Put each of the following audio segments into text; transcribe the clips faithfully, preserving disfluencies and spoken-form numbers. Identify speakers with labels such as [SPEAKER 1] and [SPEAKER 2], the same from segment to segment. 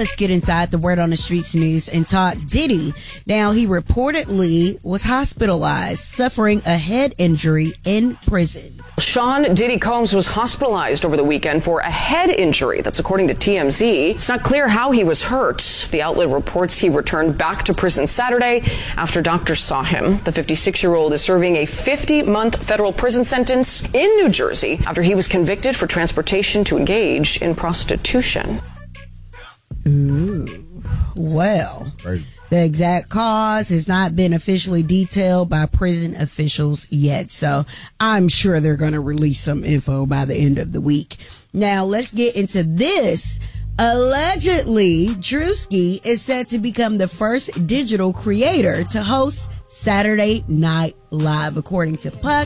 [SPEAKER 1] let's get inside the Word on the Streets news and talk Diddy. Now, he reportedly was hospitalized, suffering a head injury in prison.
[SPEAKER 2] Sean Diddy Combs was hospitalized over the weekend for a head injury. That's according to T M Z. It's not clear how he was hurt. The outlet reports he returned back to prison Saturday after doctors saw him. The fifty-six-year-old is serving a fifty-month federal prison sentence in New Jersey after he was convicted for transportation to engage in prostitution.
[SPEAKER 1] Ooh, well.
[SPEAKER 3] Right.
[SPEAKER 1] The exact cause has not been officially detailed by prison officials yet, so I'm sure they're going to release some info by the end of the week. Now, let's get into this. Allegedly, Drewski is set to become the first digital creator to host Saturday Night Live, according to Puck.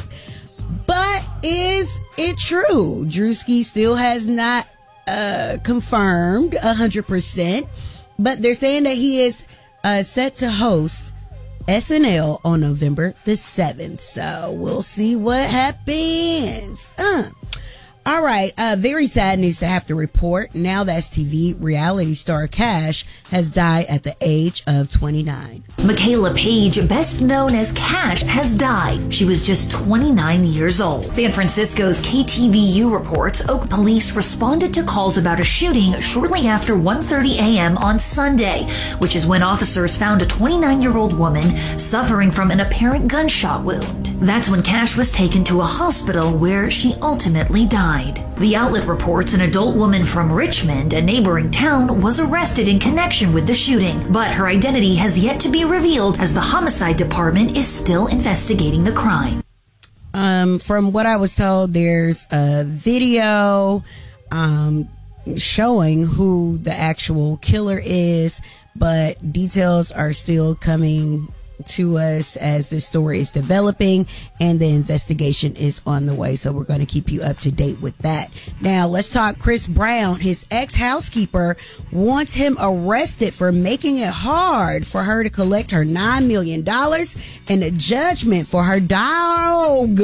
[SPEAKER 1] But is it true? Drewski still has not uh, confirmed one hundred percent, but they're saying that he is Uh, set to host S N L on November the seventh. So we'll see what happens. Uh. All right. Uh, very sad news to have to report. Now that S T V reality star Cash has died at the age of twenty-nine.
[SPEAKER 4] Michaela Page, best known as Cash, has died. She was just twenty-nine years old. San Francisco's K T V U reports Oak police responded to calls about a shooting shortly after one thirty a.m. on Sunday, which is when officers found a twenty-nine-year-old woman suffering from an apparent gunshot wound. That's when Cash was taken to a hospital where she ultimately died. The outlet reports an adult woman from Richmond, a neighboring town, was arrested in connection with the shooting, but her identity has yet to be revealed as the homicide department is still investigating the crime.
[SPEAKER 1] Um, from what I was told, there's a video um, showing who the actual killer is, but details are still coming to us as this story is developing and the investigation is on the way, so we're going to keep you up to date with that. Now let's talk Chris Brown. His ex-housekeeper wants him arrested for making it hard for her to collect her nine million dollars and a judgment for her dog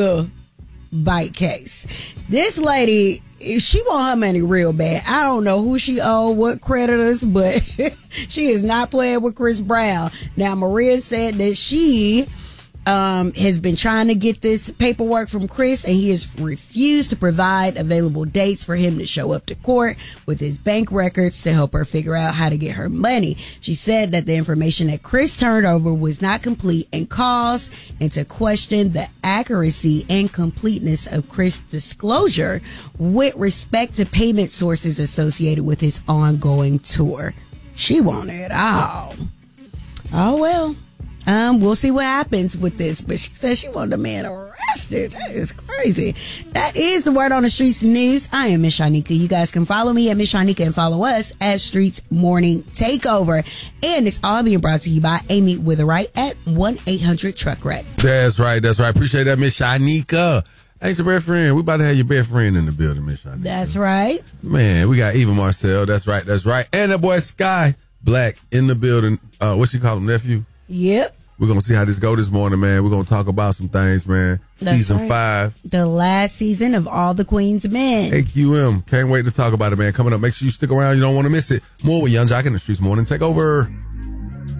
[SPEAKER 1] bite case. This lady, she want her money real bad. I don't know who she owe, what creditors, but she is not playing with Chris Brown. Now, Maria said that she um, has been trying to get this paperwork from Chris, and he has refused to provide available dates for him to show up to court with his bank records to help her figure out how to get her money. She said that the information that Chris turned over was not complete and caused into question the accuracy and completeness of Chris' disclosure with respect to payment sources associated with his ongoing tour. She wanted it all. Oh, well. Um, we'll see what happens with this, but she says she wanted the man arrested. That is crazy. That is the Word on the Streets news. I am Miss Shanika. You guys can follow me at Miss Shanika and follow us at Streets Morning Takeover. And it's all being brought to you by Amy Witherite at one eight hundred truck wreck.
[SPEAKER 3] That's right. That's right. Appreciate that, Miss Shanika. Ain't your best friend. We about to have your best friend in the building, Miss Shanika.
[SPEAKER 1] That's right.
[SPEAKER 3] Man, we got Eva Marcel. That's right. That's right. And that boy Sky Black in the building. Uh, what you call him, nephew?
[SPEAKER 1] Yep.
[SPEAKER 3] We're going to see how this go this morning, man. We're going to talk about some things, man.
[SPEAKER 1] That's
[SPEAKER 3] Season
[SPEAKER 1] right.
[SPEAKER 3] five.
[SPEAKER 1] The last season of All the Queen's Men.
[SPEAKER 3] A Q M. Can't wait to talk about it, man. Coming up, make sure you stick around. You don't want to miss it. More with Young Jock in the Streets Morning Takeover.